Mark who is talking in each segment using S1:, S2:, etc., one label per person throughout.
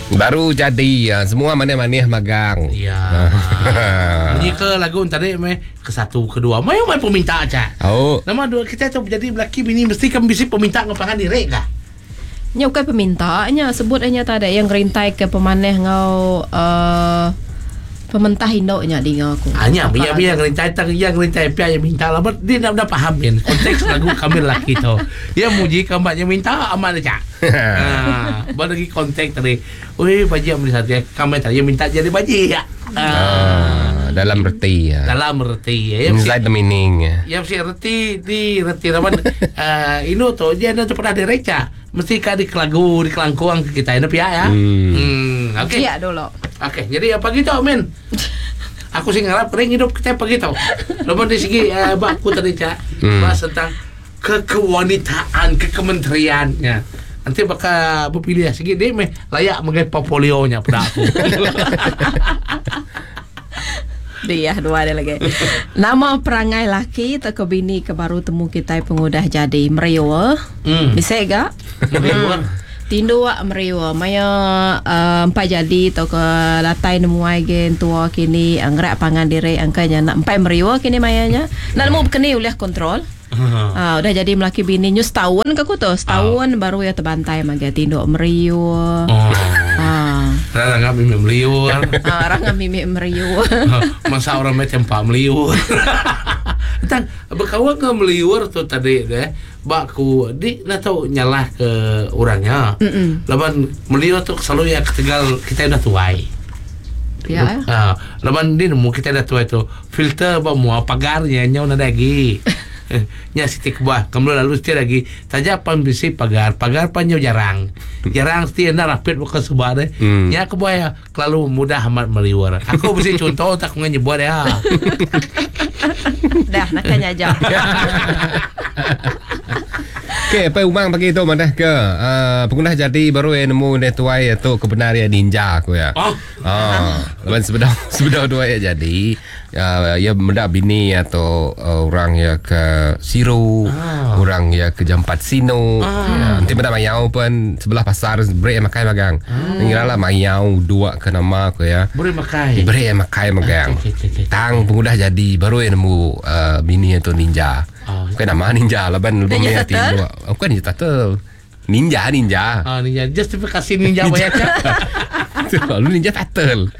S1: Baru jadi semua manis-manis magang.
S2: Ya. Bunyi ke lagu tadi ke satu kedua. Main peminta aja.
S1: Oh.
S2: Nama dua kita tu jadi lelaki bini mesti kan bisi peminta ngapakan diri kah?
S3: Nya bukan pemintanya sebut hanya tak ada yang rintai ke pemaneh ngau pementah indoknya di ngaku.
S2: Hanya biar ngerentai yang ngerentai pia yang minta lah. Dia dah faham kan konteks lagu kami lelaki tu. Dia muji kambaknya minta aman aja. Bagi konteks tadi. Oi baji ambil satu kami tadi minta jadi baji ya.
S1: Dalam reti ya.
S2: Dalam reti ya.
S1: Inside the meaning.
S2: Ya mesti reti raman ino tu dia nak pernah direkca. Mesti ka di kelagu di kelangkuang ke kita ini pia ya. Okey.
S3: Iya dulu.
S2: Okey, jadi apa gitu men? Aku sih ngarap kering hidup kita apa gitu. Lepas dari segi bakku tadi Cak bahas tentang kewanitaan kementeriannya. Nanti bakal berpilih segi dia layak mengenai portfolionya pada aku.
S3: Dia dua ada lagi. Nama perangai laki atau bini ke baru temu kita pengudah jadi meriwa. Bisa gak? Tindu wak meriwa maya empat jadi to ke latai nemu gen tua kini anggerak pangan diri angkanya nak empat meriwa kini mayanya. Nak mau kini ulah kontrol. Udah jadi melaki bini nyu setahun ke aku tu setahun baru ya terbantai maga tindu meriwa.
S2: Orang kami meliur.
S3: Orang kami meriwa.
S2: Masa orang macam pak meliur. Tang berkawan ke meliur tu tadi deh. Bakku di nak tahu nyalah ke orangnya. Laban meliur tu selalu ya ketegal kita dah tuai.
S3: Ya.
S2: Laban dia nemu kita dah tuai tu filter bamu pagarnya nyau nak lagi. Nya sitik buah kamu lalu setia lagi saja pan bisi pagar panyo jarang setia na rapid bukan sebab deh nya aku buaya terlalu mudah amat meliwar aku bisi contoh tak ngenyebut ya
S3: dah nakanya aja.
S1: Okey, apa umang pagi tu mana ke? Pengguna jadi baru nemu netuai tu kebenaran ninja aku ya. Lepas sebelum dua ya jadi ya mendak bini atau orang ya ke Siru, orang ya ke Jampat Sino. Nanti mendak mayau pun sebelah pasar break makai magang. Ngira lah mayau dua ke nama aku ya.
S2: Break
S1: makai magang. Tang pengguna jadi baru nemu bini itu ninja. Bukan nama ninja laban lebih meyati dua. Bukan ninja turtle. Ninja.
S2: Ninja. Justifikasi ninja banyak kan.
S1: Lalu ninja turtle.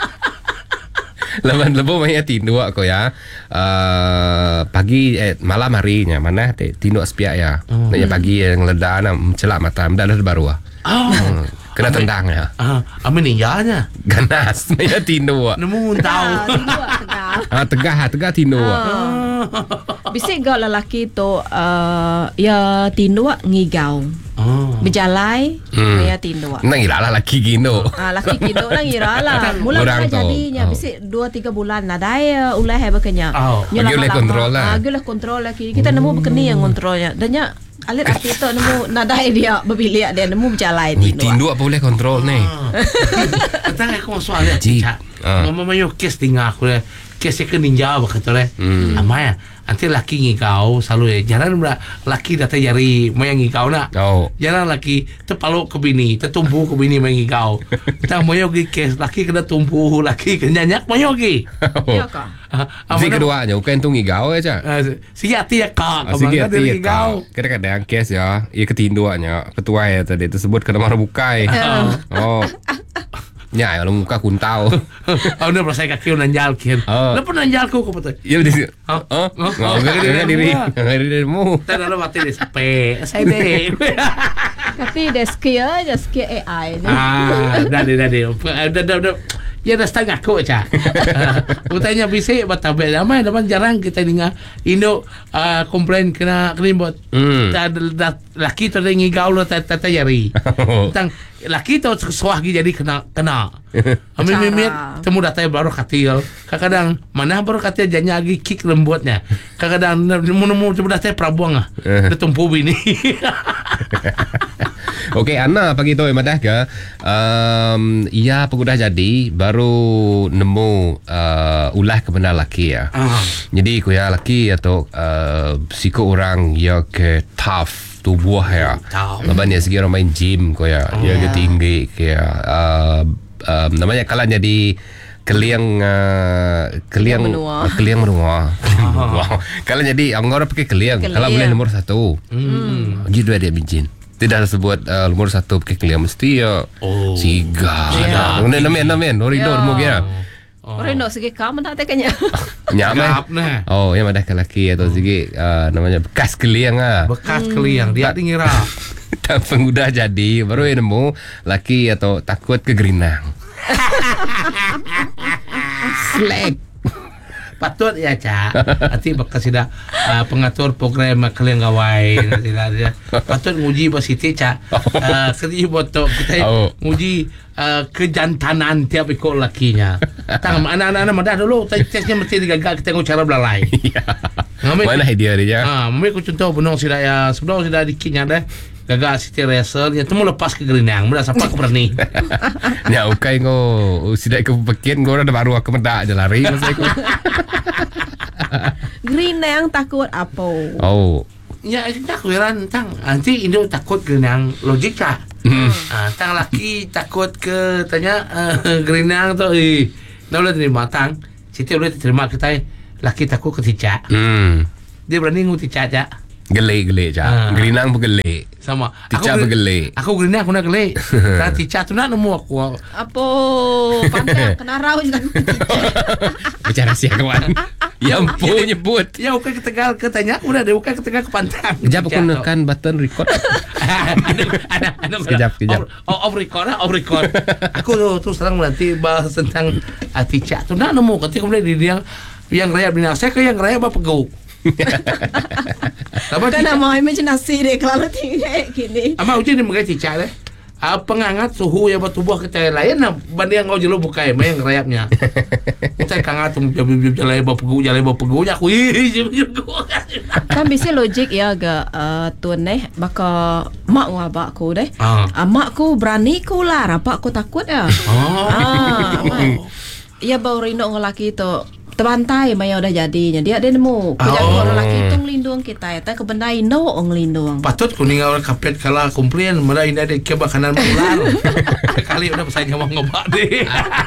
S1: Laban lebih meyati dua ko ya. Pagi malam harinya mana tinduk sepiak ya. Nanya pagi yang ledah celak mata mendak ada baru ah. Kena tendang ya.
S2: Amin ninjanya.
S1: Ganas meyati dua.
S2: Nemu tahu.
S1: Tegah tinduk.
S3: Bisik gak lelaki tu ya tinduk ngigau. Berjalai ya tinduk.
S1: Nang ira lah laki gino.
S3: Laki gino nang ira lah. Mula jadinya bisik 2-3 bulan nadai ulah he bekenya.
S1: Boleh kontrol lah.
S3: Boleh kontrol lagi. Kita nemu bekeni yang kontrolnya. Dannya alir arti tu nemu nadai dia berbilik dia nemu berjalai tinduk.
S1: Tinduk apa boleh kontrol ni?
S2: Tang aku masuk ada cak. Mama mayo kes tinggal aku le. Kes ke ninja begitu le. Amaya. Nanti laki ngikau selalu jarang laki datang jari mayang ngikau nak. Jarang laki terpaluk ke bini, tertumpu ke bini mayang ngikau. Tang mayo kes laki kena tumpu, laki kena nyak mayo gi.
S3: Ya ka.
S1: Si keduanya bukan tu ngigau aja.
S2: Si hati ya kak.
S1: Si hati ya kak. Kadang-kadang kes ya, ia ketinduanya ketua ya tadi tersebut kena marah bukai. Nya kalau muka kuntau.
S2: Udah perasaan kaki nanjal kian. Lepas nanjalku kau betul.
S1: Ya di sini. Enggak dirimu.
S2: Tak ada mati deh sampai saya deh.
S3: Tapi deski aja deski AI.
S2: Dah. Ya dah setengah kau aja. Utanya bisik batabel ramai dapat jarang kita dengar Indo komplain kena kerimbut. Laki tu dengi gaul tak jari. Tang laki tu suah jadi kena. Mimit temu datang baru katil. Kadang mana baru katil janya lagi kick lembutnya. Kadang nemu temu datang prabuang ah. Tumpu bini.
S1: Okey, Ana pagi tu madah ke ia pengguna jadi baru nemu ulah kebenar laki ya. Jadi ku ya laki atau siko orang ya ke tough tubuh ya. Laban ya segi orang main gym ko ya. Dia ke tinggi ke ya. Namanya kalau jadi keliang
S3: menua.
S1: Wow. Kalau jadi orang pakai keliang. Kalau boleh nomor 1. Gitu dia bincin. Tidak sebut nomor 1 pakai keliang mesti ya. Siga. Namen Oridor mo kaya.
S3: Orang nak segi kamu tak kanya.
S2: Gap nah.
S1: Oh, yang ada lelaki atau segi namanya bekas keliang
S2: Bekas keliang dia tingira.
S1: Tak pengudah jadi baru nemu laki atau takut ke gerinang. Slack.
S2: Patut ya Cak. Nanti bakal sudah pengatur program kalian gawai nanti lah dia. Patut nguji positif Cak. Kerja botok kita nguji kejantanan tiap ekor lakinya. Tang anak-anak madah dulu tesnya mesti digagal kita tengok cara belalai.
S1: Mana idea dia?
S2: Mami aku contoh benong sudah ya sebelum sudah dikinya dah. Gagal city racer dia temu lepas ke gerinang mudah siapa aku berani.
S1: Ya ukai ngo sidak ke pekin ngo ada baru aku mendak je lari masa aku.
S3: Gerinang takut apa?
S2: Oh. Ya aku heran tang nanti Indo takut gerinang logik tak? Tang laki takut ke tanya gerinang tu dah boleh terima tang. City boleh terima kita laki takut ke ticak. Dia berani nguti ticak.
S1: Gelek Cak. Gerinang pun gelek.
S2: Sama.
S1: Ticak pun gelek.
S2: Aku gerinang aku nak gelek. Kalau ticak tu nak nemu aku.
S3: Apa? Pandai kena rau je aku ticak.
S1: Bicara siapa kawan? Ya ampun nyebut.
S2: Ya bukan ke Tegal ke tanya. Udah dia bukan ke Tegal ke Pantang.
S1: Kejap aku nekan button record. Kejap.
S2: Off record. Aku tu sekarang nanti bahas tentang ticak tu nak nemu. Ketika kemudian dia yang rayap bina. Saya ke yang rayap apa pegau.
S3: Kan nama imaginasi dia kalau tinggal gini.
S2: Ama uji ni mengenai cicak deh. Pengangat suhu yang bertubuh kita lain nah banding kau jelo bukai main rayapnya. Kita kangat jalan berpegu aku
S3: kan bisa logik ya agak tuan baka mak ngabak ku deh. Mak ku berani ku lah rapak ku takut ya. Ya baru rindu ngelaki tu terbantai maya udah jadinya dia nemu kejadian orang lelaki itu ngelindung kita ya tak kebendai no ngelindung
S2: patut kuning orang kapet kalah komplain mula ini ada kebakanan ular sekali udah pesan ngomong ngobak deh.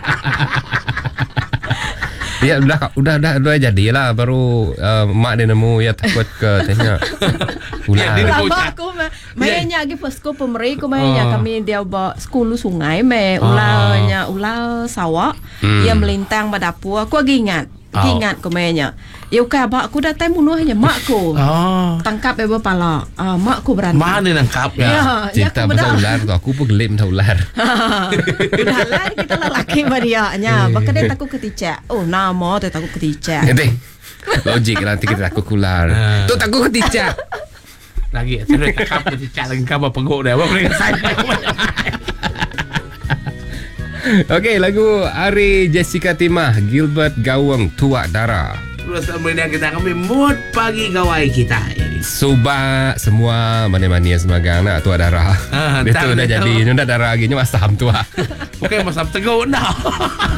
S1: Ya udah jadilah baru mak dia nemu ya takut ke tanya ular.
S3: Lama aku mainnya lagi pas ko pemerintah ko mainnya kami dia bawa sekolah sungai ularnya ular sawah yang melintang pada dapur aku lagi ingat ko mainnya. Ya ukai abak aku datang bunuhnya makku. Tangkap ebe pala. Makku berani.
S2: Mana nangkap ya?
S1: Cerita pasal ular tu aku pun gelip pasal ular.
S3: Udahlah kita lelaki barianya. Bahkan dia takut keticak. Oh nama dia takut keticak.
S1: Logik nanti kita takut ular. Tu takut keticak.
S2: Lagi terus takap keticak lagi kabar peguk dia. Apa boleh saya.
S1: Okey, lagu Ari Jessica Timah, Gilbert Gawang, Tuak Dara.
S2: Terus kemudian kita kami mood pagi gawai kita.
S1: Subak semua mania-mania semagang nak Tuak Dara. Dia tu dah jadi, dia dah darah lagi, ni masam tua.
S2: Okey, masam teguh dah.